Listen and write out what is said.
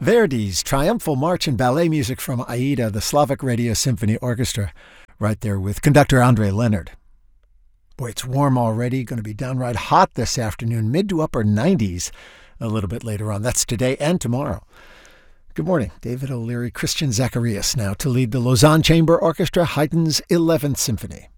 Verdi's triumphal march and ballet music from AIDA, the Slavic Radio Symphony Orchestra, right there with conductor Andre Leonard. Boy, it's warm already, going to be downright hot this afternoon, mid to upper 90s a little bit later on. That's today and tomorrow. Good morning. David O'Leary, Christian Zacharias now to lead the Lausanne Chamber Orchestra, Haydn's 11th Symphony.